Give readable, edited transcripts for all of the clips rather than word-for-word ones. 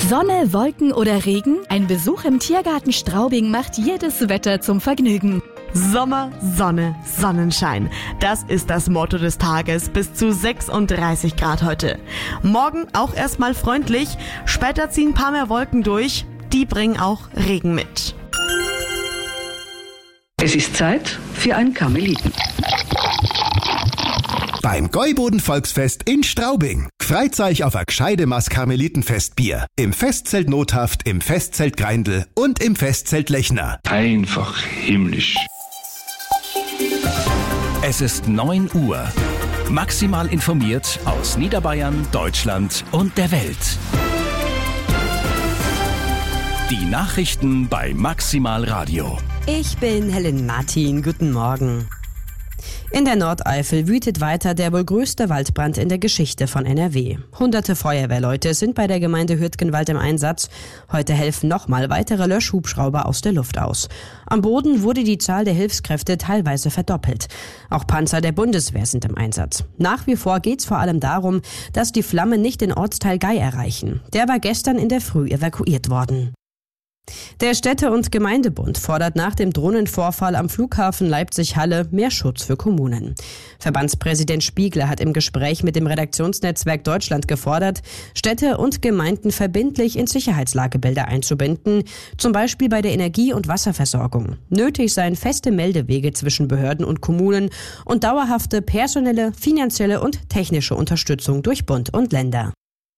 Sonne, Wolken oder Regen? Ein Besuch im Tiergarten Straubing macht jedes Wetter zum Vergnügen. Sommer, Sonne, Sonnenschein. Das ist das Motto des Tages. Bis zu 36 Grad heute. Morgen auch erstmal freundlich. Später ziehen ein paar mehr Wolken durch. Die bringen auch Regen mit. Es ist Zeit für ein Karmeliten. Beim Gäuboden-Volksfest in Straubing. Freut euch auf ein gescheide Maß Karmelitenfestbier. Im Festzelt Nothaft, im Festzelt Greindl und im Festzelt Lechner. Einfach himmlisch. Es ist 9 Uhr. Maximal informiert aus Niederbayern, Deutschland und der Welt. Die Nachrichten bei Maximal Radio. Ich bin Helen Martin. Guten Morgen. In der Nordeifel wütet weiter der wohl größte Waldbrand in der Geschichte von NRW. Hunderte Feuerwehrleute sind bei der Gemeinde Hürtgenwald im Einsatz. Heute helfen nochmal weitere Löschhubschrauber aus der Luft aus. Am Boden wurde die Zahl der Hilfskräfte teilweise verdoppelt. Auch Panzer der Bundeswehr sind im Einsatz. Nach wie vor geht's vor allem darum, dass die Flammen nicht den Ortsteil Gei erreichen. Der war gestern in der Früh evakuiert worden. Der Städte- und Gemeindebund fordert nach dem Drohnenvorfall am Flughafen Leipzig-Halle mehr Schutz für Kommunen. Verbandspräsident Spiegler hat im Gespräch mit dem Redaktionsnetzwerk Deutschland gefordert, Städte und Gemeinden verbindlich in Sicherheitslagebilder einzubinden, zum Beispiel bei der Energie- und Wasserversorgung. Nötig seien feste Meldewege zwischen Behörden und Kommunen und dauerhafte personelle, finanzielle und technische Unterstützung durch Bund und Länder.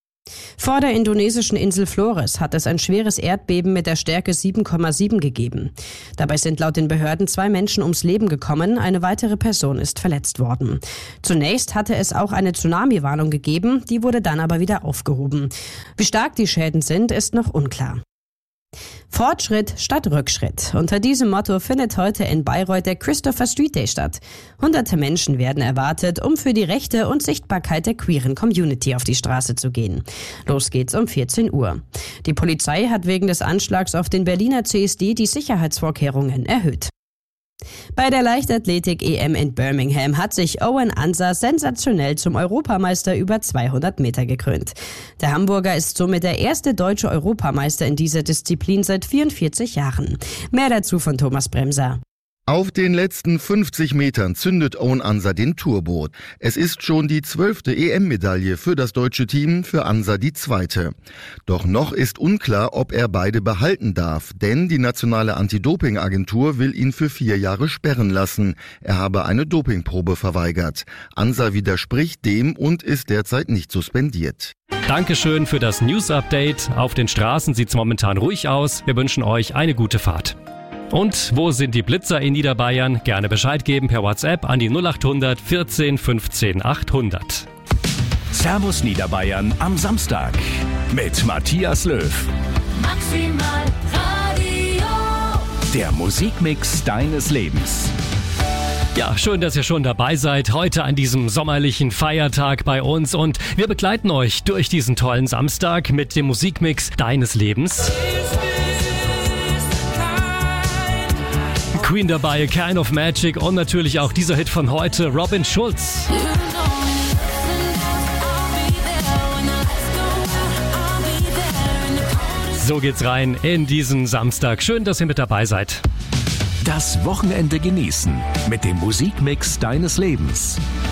Vor der indonesischen Insel Flores hat es ein schweres Erdbeben mit der Stärke 7,7 gegeben. Dabei sind laut den Behörden 2 Menschen ums Leben gekommen, eine weitere Person ist verletzt worden. Zunächst hatte es auch eine Tsunami-Warnung gegeben, die wurde dann aber wieder aufgehoben. Wie stark die Schäden sind, ist noch unklar. Fortschritt statt Rückschritt. Unter diesem Motto findet heute in Bayreuth der Christopher Street Day statt. Hunderte Menschen werden erwartet, um für die Rechte und Sichtbarkeit der queeren Community auf die Straße zu gehen. Los geht's um 14 Uhr. Die Polizei hat wegen des Anschlags auf den Berliner CSD die Sicherheitsvorkehrungen erhöht. Bei der Leichtathletik-EM in Birmingham hat sich Owen Ansah sensationell zum Europameister über 200 Meter gekrönt. Der Hamburger ist somit der erste deutsche Europameister in dieser Disziplin seit 44 Jahren. Mehr dazu von Thomas Bremser. Auf den letzten 50 Metern zündet Owen Ansah den Turbo. Es ist schon die 12. EM-Medaille für das deutsche Team, für Ansah die 2. Doch noch ist unklar, ob er beide behalten darf, denn die nationale Anti-Doping-Agentur will ihn für 4 Jahre sperren lassen. Er habe eine Dopingprobe verweigert. Ansah widerspricht dem und ist derzeit nicht suspendiert. Dankeschön für das News-Update. Auf den Straßen sieht es momentan ruhig aus. Wir wünschen euch eine gute Fahrt. Und wo sind die Blitzer in Niederbayern? Gerne Bescheid geben per WhatsApp an die 0800 14 15 800. Servus Niederbayern am Samstag mit Matthias Löw. Maximal Radio. Der Musikmix deines Lebens. Ja, schön, dass ihr schon dabei seid, heute an diesem sommerlichen Feiertag bei uns. Und wir begleiten euch durch diesen tollen Samstag mit dem Musikmix deines Lebens. Queen dabei, Kind of Magic und natürlich auch dieser Hit von heute, Robin Schulz. So geht's rein in diesen Samstag. Schön, dass ihr mit dabei seid. Das Wochenende genießen mit dem Musikmix deines Lebens.